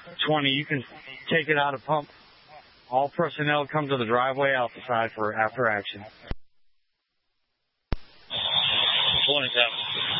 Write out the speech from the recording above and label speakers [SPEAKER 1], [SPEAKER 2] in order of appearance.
[SPEAKER 1] 20, you can take it out of pump. All personnel come to the driveway out the side for after action.
[SPEAKER 2] 27.